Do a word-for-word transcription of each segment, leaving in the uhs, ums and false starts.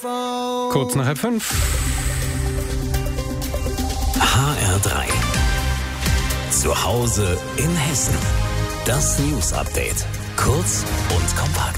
Kurz nach halb fünf. H R drei. Zu Hause in Hessen. Das News Update. Kurz und kompakt.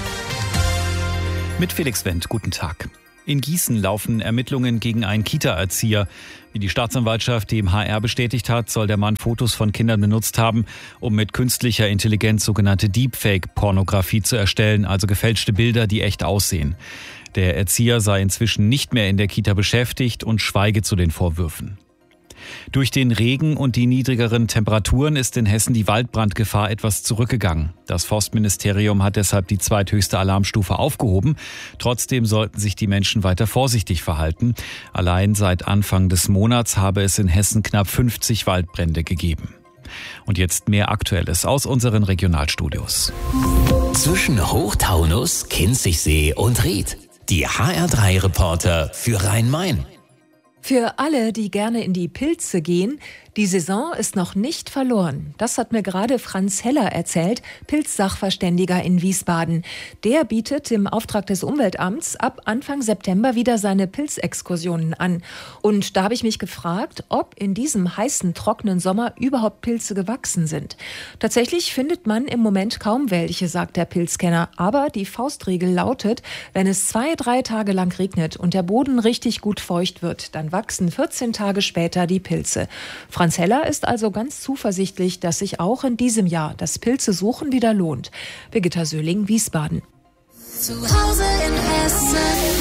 Mit Felix Wendt, guten Tag. In Gießen laufen Ermittlungen gegen einen Kita-Erzieher. Wie die Staatsanwaltschaft dem H R bestätigt hat, soll der Mann Fotos von Kindern benutzt haben, um mit künstlicher Intelligenz sogenannte Deepfake-Pornografie zu erstellen, also gefälschte Bilder, die echt aussehen. Der Erzieher sei inzwischen nicht mehr in der Kita beschäftigt und schweige zu den Vorwürfen. Durch den Regen und die niedrigeren Temperaturen ist in Hessen die Waldbrandgefahr etwas zurückgegangen. Das Forstministerium hat deshalb die zweithöchste Alarmstufe aufgehoben. Trotzdem sollten sich die Menschen weiter vorsichtig verhalten. Allein seit Anfang des Monats habe es in Hessen knapp fünfzig Waldbrände gegeben. Und jetzt mehr Aktuelles aus unseren Regionalstudios. Zwischen Hochtaunus, Kinzigsee und Ried. Die H R drei Reporter für Rhein-Main. Für alle, die gerne in die Pilze gehen, die Saison ist noch nicht verloren. Das hat mir gerade Franz Heller erzählt, Pilzsachverständiger in Wiesbaden. Der bietet im Auftrag des Umweltamts ab Anfang September wieder seine Pilzexkursionen an. Und da habe ich mich gefragt, ob in diesem heißen, trockenen Sommer überhaupt Pilze gewachsen sind. Tatsächlich findet man im Moment kaum welche, sagt der Pilzkenner. Aber die Faustregel lautet, wenn es zwei, drei Tage lang regnet und der Boden richtig gut feucht wird, dann wachsen vierzehn Tage später die Pilze. Franz Heller ist also ganz zuversichtlich, dass sich auch in diesem Jahr das Pilzesuchen wieder lohnt. Birgitta Söhling, Wiesbaden. Zu Hause in Hessen.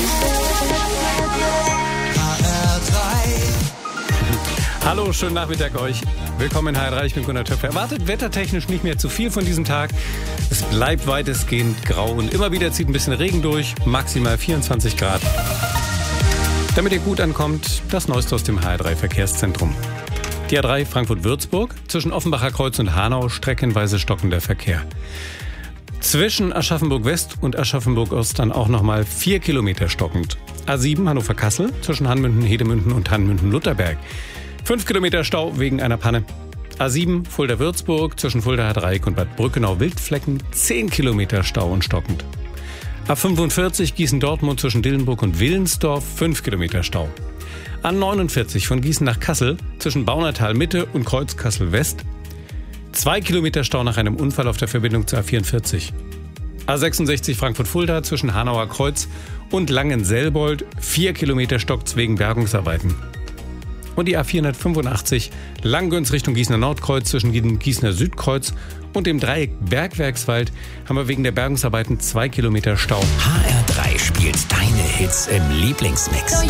H R drei. Hallo, schönen Nachmittag euch. Willkommen in H R drei, ich bin Gunnar Töpfer. Erwartet wettertechnisch nicht mehr zu viel von diesem Tag. Es bleibt weitestgehend grau und immer wieder zieht ein bisschen Regen durch, maximal vierundzwanzig Grad. Damit ihr gut ankommt, das Neueste aus dem H R drei Verkehrszentrum. Die A drei Frankfurt-Würzburg, zwischen Offenbacher Kreuz und Hanau streckenweise stockender Verkehr. Zwischen Aschaffenburg-West und Aschaffenburg-Ost dann auch nochmal vier Kilometer stockend. A sieben Hannover-Kassel, zwischen Hanmünden, Hedemünden und Hanmünden-Lutherberg. Fünf Kilometer Stau wegen einer Panne. A sieben Fulda-Würzburg, zwischen Fulda-Dreieck und Bad Brückenau-Wildflecken, zehn Kilometer Stau und stockend. A fünfundvierzig Gießen-Dortmund zwischen Dillenburg und Willensdorf, fünf Kilometer Stau. A neunundvierzig von Gießen nach Kassel zwischen Baunatal Mitte und Kreuz Kassel West. Zwei Kilometer Stau nach einem Unfall auf der Verbindung zur A vierundvierzig. A sechsundsechzig Frankfurt-Fulda zwischen Hanauer Kreuz und Langenselbold. Vier Kilometer Stocks wegen Bergungsarbeiten. Und die A vierhundertfünfundachtzig Langgöns Richtung Gießener Nordkreuz zwischen Gießener Südkreuz und dem Dreieck Bergwerkswald haben wir wegen der Bergungsarbeiten zwei Kilometer Stau. H R drei spielt deine Hits im Lieblingsmix.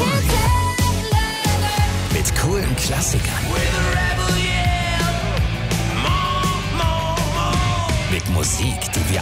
Mit coolen Klassikern. Mit Musik, die wir